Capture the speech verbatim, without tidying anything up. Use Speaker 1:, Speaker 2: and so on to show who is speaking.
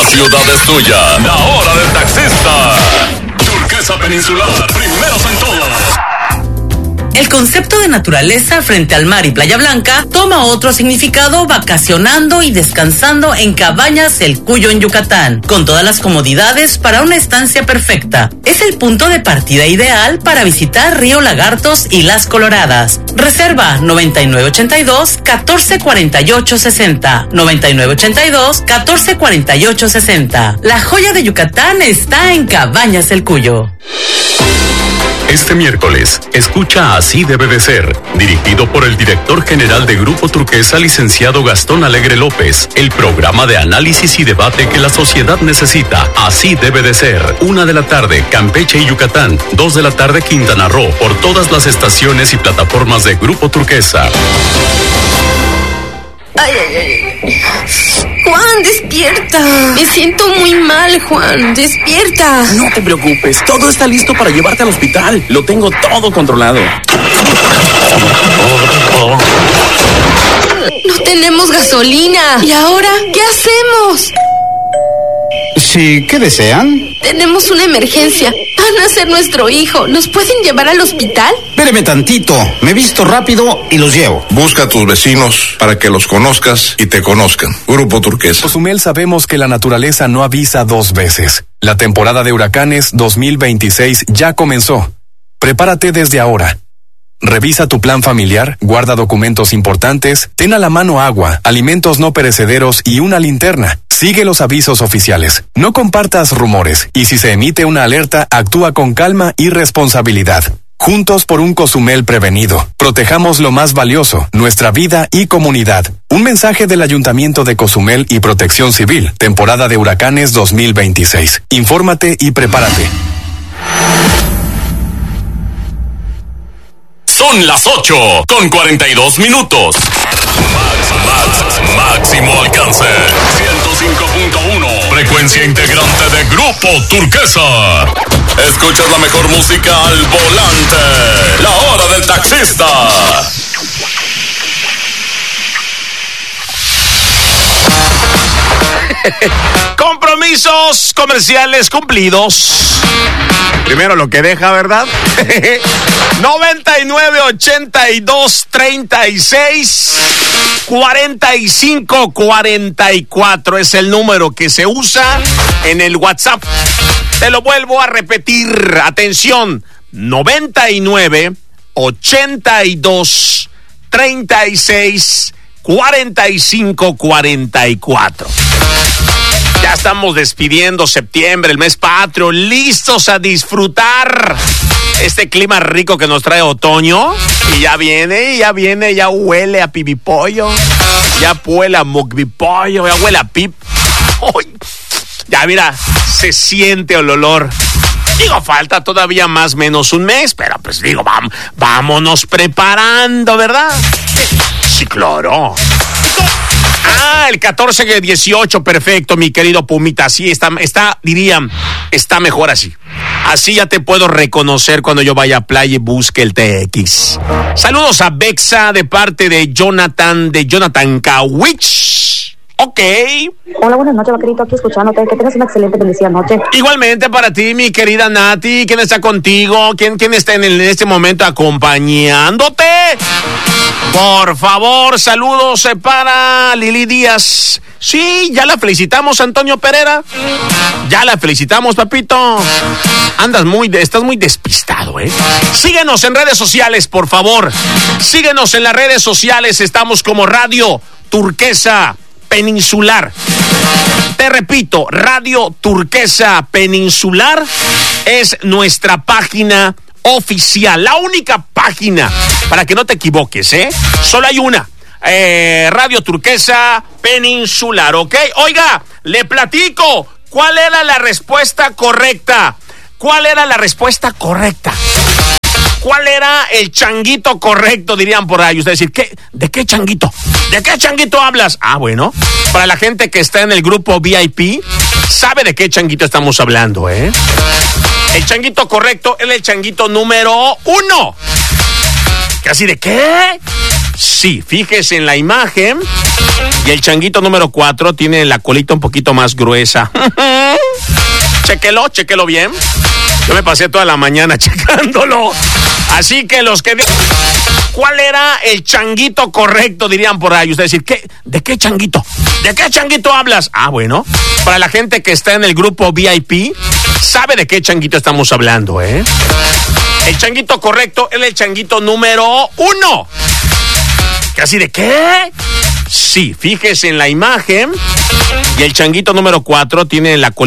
Speaker 1: ciudad es tuya. La hora del taxista. Turquesa Peninsular, primeros en todo.
Speaker 2: El concepto de naturaleza frente al mar y Playa Blanca toma otro significado vacacionando y descansando en Cabañas El Cuyo en Yucatán, con todas las comodidades para una estancia perfecta. Es el punto de partida ideal para visitar Río Lagartos y Las Coloradas. Reserva noventa y nueve ochenta y dos, catorce cuarenta y ocho sesenta, noventa y nueve ochenta y dos, catorce cuarenta y ocho sesenta. La joya de Yucatán está en Cabañas El Cuyo.
Speaker 1: Este miércoles, escucha Así debe de ser, dirigido por el director general de Grupo Turquesa, licenciado Gastón Alegre López, el programa de análisis y debate que la sociedad necesita. Así debe de ser. Una de la tarde, Campeche y Yucatán. Dos de la tarde, Quintana Roo, por todas las estaciones y plataformas de Grupo Turquesa.
Speaker 3: Ay, ay, ay. Juan, despierta. Me siento muy mal, Juan. Despierta.
Speaker 4: No te preocupes, todo está listo para llevarte al hospital. Lo tengo todo controlado.
Speaker 3: No tenemos gasolina. ¿Y ahora qué hacemos?
Speaker 5: Sí, ¿qué desean?
Speaker 3: Tenemos una emergencia. Van a ser nuestro hijo. ¿Nos pueden llevar al hospital?
Speaker 5: Espéreme tantito. Me visto rápido y los llevo.
Speaker 6: Busca a tus vecinos para que los conozcas y te conozcan. Grupo Turquesa.
Speaker 7: Cozumel sabemos que la naturaleza no avisa dos veces. La temporada de huracanes dos mil veintiséis ya comenzó. Prepárate desde ahora. Revisa tu plan familiar, guarda documentos importantes, ten a la mano agua, alimentos no perecederos y una linterna. Sigue los avisos oficiales. No compartas rumores y si se emite una alerta, actúa con calma y responsabilidad. Juntos por un Cozumel prevenido. Protejamos lo más valioso, nuestra vida y comunidad. Un mensaje del Ayuntamiento de Cozumel y Protección Civil. Temporada de huracanes dos mil veintiséis. Infórmate y prepárate.
Speaker 1: Son las ocho con cuarenta y dos minutos. Max, Max, máximo alcance. ciento cinco punto uno. Frecuencia integrante de Grupo Turquesa. Escuchas la mejor música al volante. La hora del taxista.
Speaker 8: Compromisos comerciales cumplidos. Primero lo que deja, ¿verdad? noventa y nueve ochenta y dos treinta y seis cuarenta y cinco cuarenta y cuatro es el número que se usa en el WhatsApp. Te lo vuelvo a repetir. Atención. noventa y nueve ochenta y dos treinta y seis cuarenta y cinco cuarenta y cuatro. Ya estamos despidiendo septiembre, el mes patrio, listos a disfrutar este clima rico que nos trae otoño. Y ya viene, ya viene, ya huele a pibipollo, ya huele a mugvipollo, ya huele a pip. Uy, ya mira, se siente el olor. Digo, falta todavía más o menos un mes, pero pues digo, vam, vámonos preparando, ¿verdad? Sí, claro. Ah, el catorce y el dieciocho, perfecto, mi querido Pumita. Sí, está, está, diría, está mejor así. Así ya te puedo reconocer cuando yo vaya a playa y busque el T X. Saludos a Bexa de parte de Jonathan, de Jonathan Kawich. Ok.
Speaker 9: Hola, buenas noches, vaquerito, aquí escuchándote. Que tengas una excelente, bendecida noche.
Speaker 8: Igualmente para ti, mi querida Nati. ¿Quién está contigo? ¿Quién, quién está en, el, en este momento acompañándote? Por favor, saludos para Lili Díaz. Sí, ya la felicitamos, Antonio Pereira. Ya la felicitamos, papito. Andas muy, estás muy despistado, ¿eh? Síguenos en redes sociales, por favor. Síguenos en las redes sociales. Estamos como Radio Turquesa Peninsular. Te repito, Radio Turquesa Peninsular es nuestra página oficial, la única página, para que no te equivoques, ¿eh? Solo hay una, eh, Radio Turquesa Peninsular, ¿ok? Oiga, le platico, ¿cuál era la respuesta correcta? ¿Cuál era la respuesta correcta? ¿Cuál era el changuito correcto, dirían por ahí? Ustedes decir, ¿qué? ¿De qué changuito? ¿De qué changuito hablas? Ah, bueno, para la gente que está en el grupo V I P, sabe de qué changuito estamos hablando, ¿eh? El changuito correcto es el changuito número uno. ¿Casi de qué? Sí, fíjese en la imagen. Y el changuito número cuatro tiene la colita un poquito más gruesa. Chéquelo, chéquelo bien. Yo me pasé toda la mañana checándolo. Así que los que... ¿Cuál era el changuito correcto? Dirían por ahí. Ustedes decir, ¿qué? ¿De qué changuito? ¿De qué changuito hablas? Ah, bueno. Para la gente que está en el grupo V I P, sabe de qué changuito estamos hablando, ¿eh? El changuito correcto es el changuito número uno. ¿Casi de qué? Sí, fíjese en la imagen. Y el changuito número cuatro tiene la colita